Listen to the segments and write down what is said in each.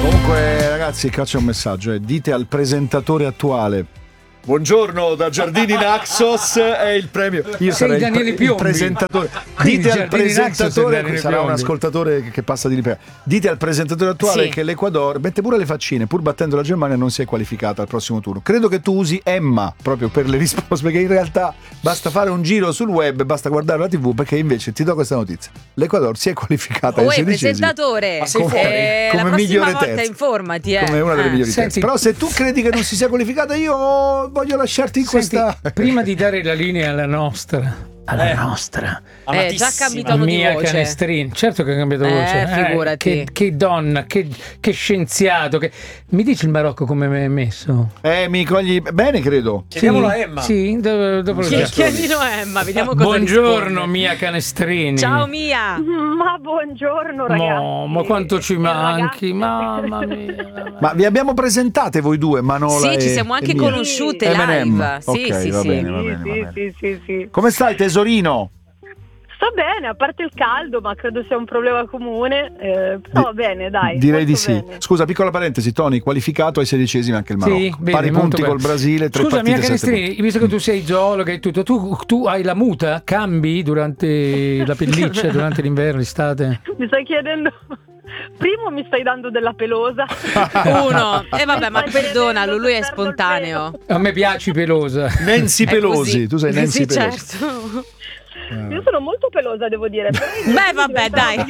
Comunque ragazzi, qua c'è un messaggio, dite al presentatore attuale: buongiorno da Giardini Naxos, è il premio. Io sarei il presentatore. Dite al presentatore, sarà un ascoltatore che passa di lì. Dite al presentatore attuale che l'Ecuador mette pure le faccine, pur battendo la Germania non si è qualificata al prossimo turno. Credo che tu usi Emma proprio per le risposte, perché in realtà basta fare un giro sul web, basta guardare la TV, perché invece ti do questa notizia: l'Equador si è qualificata ai 16esimi. Presentatore, come la migliore volta terza, informati, come una delle migliori terze. Però se tu credi che non si sia qualificata, io voglio lasciarti in questa. Prima di dare la linea alla nostra già ha cambiato di mia voce. Canestrini, certo che ha cambiato voce. Figurati. Che donna, che scienziato. Mi dici il Marocco come mi è messo? Mi cogli bene, credo. Chiediamolo a Emma. Sì, dopo lo Chiedilo a Emma, vediamo cosa buongiorno risponde. Mia Canestrini. Ciao Mia. Ma buongiorno ragazzi. Ma quanto ci manchi, ragazzi. mamma mia. Ma vi abbiamo presentate voi due, Manola? Sì, ci siamo anche conosciute live. Sì. Va bene. Sì. Come stai, tesorino? Sto bene, a parte il caldo, ma credo sia un problema comune. Però va bene, dai. Direi di molto sì. bene. Scusa, piccola parentesi, Tony, qualificato ai 16esimi anche il Marocco. Sì, bene, pari molto punti bene. col Brasile, 3 Scusa, partite, Mia 7 Canestrini, punti. visto che tu sei zoologa e tutto, tu hai la muta? Cambi durante la pelliccia, durante l'inverno, l'estate? Mi stai chiedendo... Primo mi stai dando della pelosa. Uno. E vabbè, ma perdonalo, lui è spontaneo. A me piaci pelosa. Nancy Pelosi, tu sei Nancy Sì, Pelosi. certo. Io sono molto pelosa, devo dire. Beh, vabbè, dai.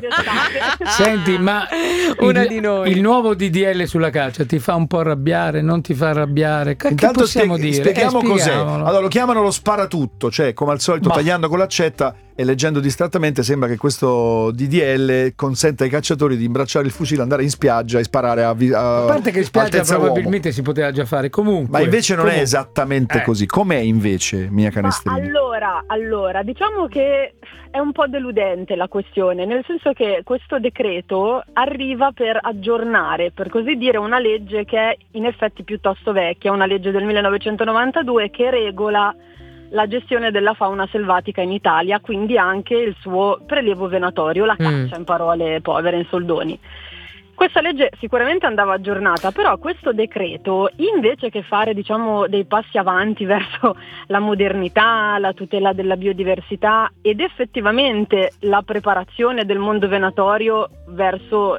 Senti, ma Una di noi. il nuovo DDL sulla caccia ti fa un po' arrabbiare, non ti fa arrabbiare? Che Intanto possiamo dire? spieghiamo cos'è. Spieghiamolo. Allora, lo chiamano lo sparatutto, cioè come al solito tagliando con l'accetta e leggendo distrattamente sembra che questo DDL consenta ai cacciatori di imbracciare il fucile, andare in spiaggia e sparare a parte che in spiaggia altezza probabilmente uomo. si poteva già fare comunque. Ma invece non è esattamente così. Com'è invece, Mia Canestrini? Allora, diciamo che è un po' deludente la questione, nel senso che questo decreto arriva per aggiornare, per così dire, una legge che è in effetti piuttosto vecchia, una legge del 1992 che regola la gestione della fauna selvatica in Italia, quindi anche il suo prelievo venatorio, la caccia, in parole povere, in soldoni. Questa legge sicuramente andava aggiornata, però questo decreto, invece che fare, diciamo, dei passi avanti verso la modernità, la tutela della biodiversità ed effettivamente la preparazione del mondo venatorio verso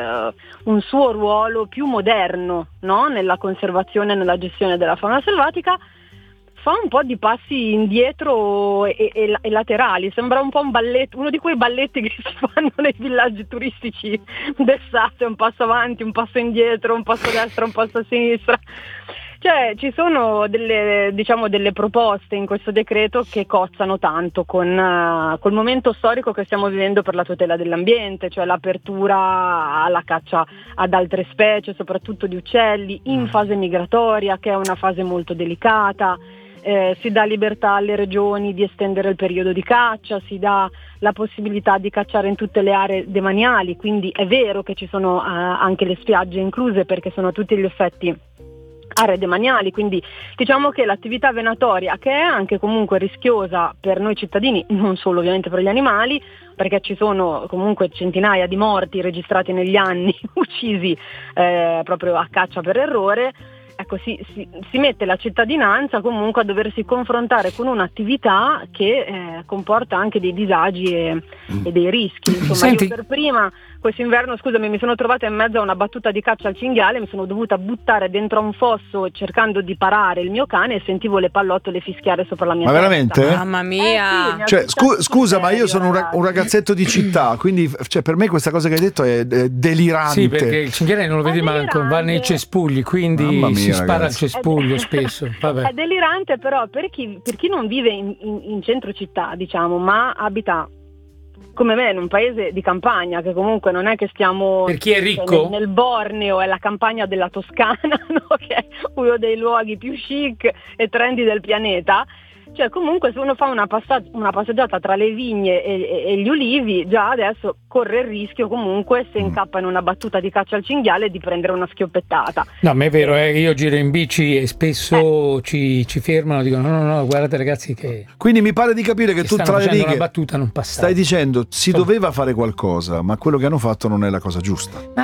un suo ruolo più moderno, no? Nella conservazione e nella gestione della fauna selvatica, fa un po' di passi indietro e laterali, sembra un po' un balletto, uno di quei balletti che si fanno nei villaggi turistici d'estate, un passo avanti, un passo indietro, un passo a destra, un passo a sinistra. Cioè ci sono delle proposte in questo decreto che cozzano tanto col momento storico che stiamo vivendo per la tutela dell'ambiente, cioè l'apertura alla caccia ad altre specie, soprattutto di uccelli, in fase migratoria, che è una fase molto delicata. Si dà libertà alle regioni di estendere il periodo di caccia, si dà la possibilità di cacciare in tutte le aree demaniali, quindi è vero che ci sono anche le spiagge incluse perché sono a tutti gli effetti aree demaniali, quindi diciamo che l'attività venatoria, che è anche comunque rischiosa per noi cittadini, non solo ovviamente per gli animali, perché ci sono comunque centinaia di morti registrati negli anni uccisi proprio a caccia per errore. Ecco, si mette la cittadinanza comunque a doversi confrontare con un'attività che comporta anche dei disagi e dei rischi. Insomma, Senti. io per prima quest'inverno, scusami, mi sono trovata in mezzo a una battuta di caccia al cinghiale, mi sono dovuta buttare dentro a un fosso cercando di parare il mio cane e sentivo le pallottole fischiare sopra la mia Ma testa. veramente? Mamma mia. Cioè, scusa, ma io sono un ragazzetto di città, quindi cioè, per me questa cosa che hai detto è delirante. Sì, perché il cinghiale non lo vedi manco, va nei cespugli, quindi Mamma mia, si spara ragazzi. al cespuglio spesso. Vabbè. È delirante, però per chi non vive in centro città, diciamo, ma abita come me in un paese di campagna, che comunque non è che stiamo Per chi è ricco? nel Borneo, è la campagna della Toscana, no? Che è uno dei luoghi più chic e trendy del pianeta. Cioè comunque se uno fa una passeggiata tra le vigne e gli ulivi, già adesso corre il rischio comunque, se incappa in una battuta di caccia al cinghiale, di prendere una schioppettata. No, ma è vero, io giro in bici e spesso ci fermano, dicono no, guardate ragazzi che Quindi mi pare di capire che tu stanno tra le facendo righe una battuta non passare. stai dicendo si doveva fare qualcosa, ma quello che hanno fatto non è la cosa giusta. Ma No,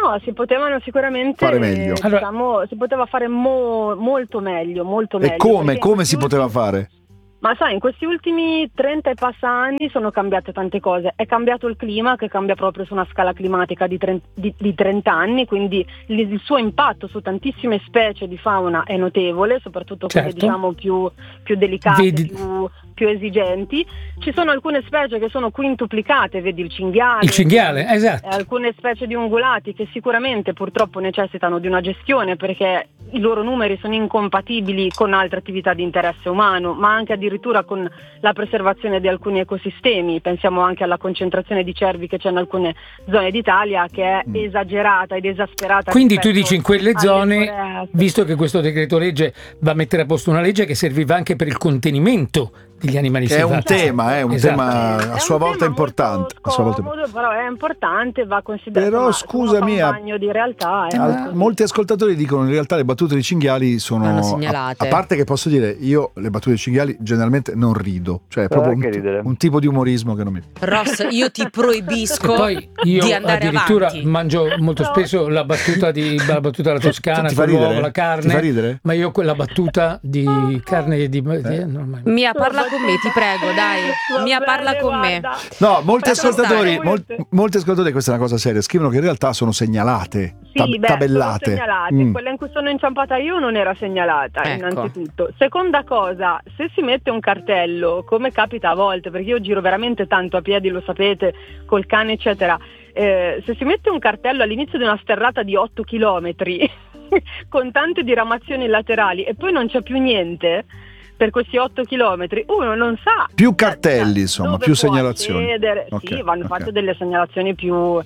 No, si potevano sicuramente fare meglio. Diciamo, si poteva fare molto meglio, molto meglio. E come si poteva fare? Ma sai, in questi ultimi 30 e passa anni sono cambiate tante cose. È cambiato il clima, che cambia proprio su una scala climatica di 30 anni, quindi il suo impatto su tantissime specie di fauna è notevole, soprattutto quelle diciamo più delicate, più esigenti. Ci sono alcune specie che sono quintuplicate, vedi il cinghiale. Il cinghiale, esatto. Alcune specie di ungulati che sicuramente purtroppo necessitano di una gestione perché i loro numeri sono incompatibili con altre attività di interesse umano, ma anche addirittura con la preservazione di alcuni ecosistemi. Pensiamo anche alla concentrazione di cervi che c'è in alcune zone d'Italia, che è esagerata ed esasperata. Quindi tu dici in quelle zone, visto che questo decreto legge va a mettere a posto una legge che serviva anche per il contenimento degli animali selvatici. È un tema a sua volta importante. Però è importante, va considerato. Però scusami, un bagno di realtà. Molti ascoltatori dicono in realtà le battute dei cinghiali sono segnalate. A parte che posso dire, io le battute dei cinghiali generalmente non rido, cioè è proprio un tipo di umorismo che non mi. Ross, io ti proibisco poi io di andare addirittura avanti. mangio molto spesso la battuta della toscana con l'uovo, la carne. Ti fa ridere? Ma io quella battuta di carne di Mia, parla con me, ti prego, dai. Mia, parla con me. No, molti ascoltatori, questa è una cosa seria, scrivono che in realtà sono segnalate, tabellate. Sono segnalate. Quella in cui sono inciampata io non era segnalata, innanzitutto. Seconda cosa, se si mette un cartello, come capita a volte, perché io giro veramente tanto a piedi, lo sapete, col cane eccetera, se si mette un cartello all'inizio di una sterrata di 8 chilometri con tante diramazioni laterali e poi non c'è più niente per questi 8 chilometri, uno non sa. Più cartelli, insomma, più segnalazioni. Vanno fatte delle segnalazioni più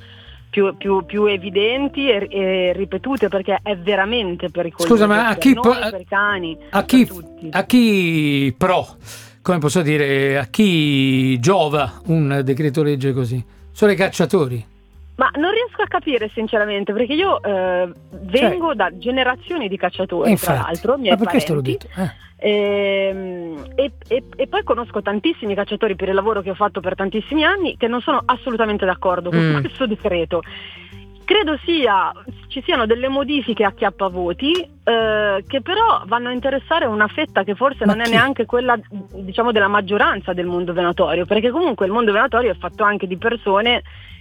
evidenti e ripetute, perché è veramente pericoloso. Scusa, ma per i cani, a chi come posso dire, a chi giova un decreto legge così? Sono i cacciatori. Ma non riesco a capire sinceramente, perché io vengo da generazioni di cacciatori, infatti, tra l'altro, miei per questo l'ho parenti. detto. E poi conosco tantissimi cacciatori per il lavoro che ho fatto per tantissimi anni che non sono assolutamente d'accordo con questo decreto. Credo ci siano delle modifiche a chiappavoti che però vanno a interessare una fetta che forse non è neanche quella, diciamo, della maggioranza del mondo venatorio, perché comunque il mondo venatorio è fatto anche di persone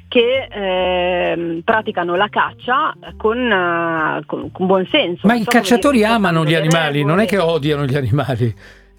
che praticano la caccia con buon senso. Ma i cacciatori amano gli animali, non è che odiano gli animali.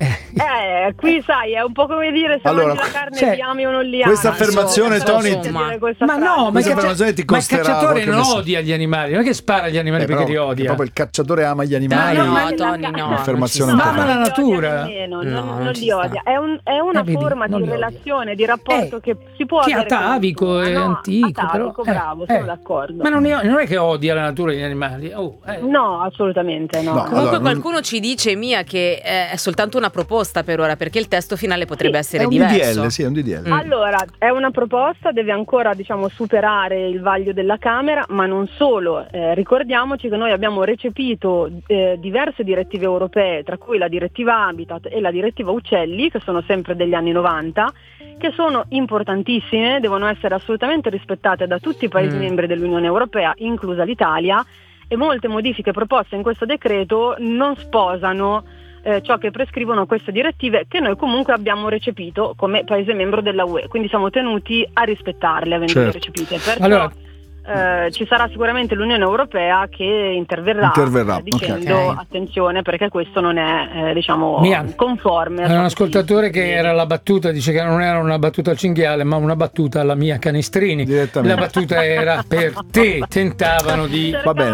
Qui sai, è un po' come dire se mangi la carne li ami o non li ami. Questa affermazione, Tony, ma il cacciatore non odia gli animali, non è che spara agli animali perché li odia. Proprio il cacciatore ama gli animali. No, Tony, no. Affermazione ma ama la natura. Non li odia. È una forma di relazione, di rapporto che si può avere. Che atavico è antico, però. Bravo, sono d'accordo. Ma non è che odia la natura degli animali. No, assolutamente no. Comunque qualcuno ci dice, Mia, che è soltanto una proposta per ora, perché il testo finale potrebbe essere diverso. È un DDL. Allora, è una proposta, deve ancora, diciamo, superare il vaglio della Camera, ma non solo. Ricordiamoci che noi abbiamo recepito diverse direttive europee, tra cui la direttiva Habitat e la direttiva Uccelli, che sono sempre degli anni 90, che sono importantissime, devono essere assolutamente rispettate da tutti i Paesi membri dell'Unione Europea, inclusa l'Italia, e molte modifiche proposte in questo decreto non sposano ciò che prescrivono queste direttive, che noi comunque abbiamo recepito come Paese membro della UE, quindi siamo tenuti a rispettarle avendole recepite. Perciò ci sarà sicuramente l'Unione Europea che interverrà. Dicendo attenzione, perché questo non è conforme. È un ascoltatore che era la battuta, dice che non era una battuta al cinghiale ma una battuta alla Mia Canestrini. La battuta era per te, tentavano di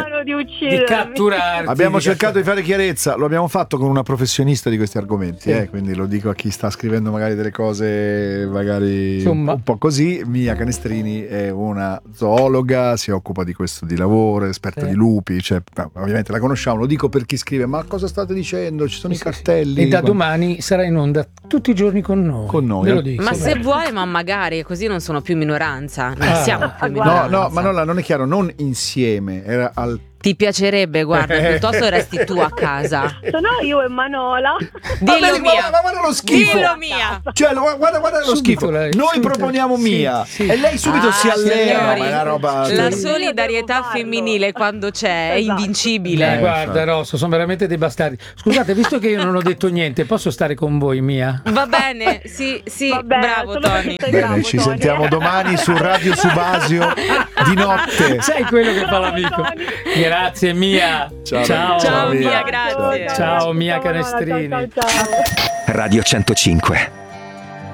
catturarti. Abbiamo cercato di fare chiarezza, lo abbiamo fatto con una professionista di questi argomenti, quindi lo dico a chi sta scrivendo magari delle cose magari un po' così. Mia Canestrini è una zoologa, si occupa di questo di lavoro, è esperta di lupi, ovviamente la conosciamo, lo dico per chi scrive ma cosa state dicendo, ci sono i cartelli, e da domani sarà in onda tutti i giorni con noi, ve lo dico. Ma se vuole, ma magari così non sono più minoranza, non siamo più minoranza. No, ma non è chiaro, non insieme, era al Ti piacerebbe, guarda, piuttosto resti tu a casa. Sono io e Manola. Dillo Mia. Ma guarda lo schifo. Dillo Mia. Cioè, guarda lo schifo. Noi proponiamo Mia e lei subito si allena. Ma è una roba. La solidarietà femminile quando c'è è invincibile. Guarda, Rosso, sono veramente dei bastardi. Scusate, visto che io non ho detto niente, posso stare con voi, Mia? Va bene, sì, bravo Tony. Bene, ci sentiamo domani su Radio Subasio di notte. Sei quello che fa l'amico. Grazie Mia. Ciao Mia, grazie. Ciao Mia Canestrini. Ciao. Radio 105.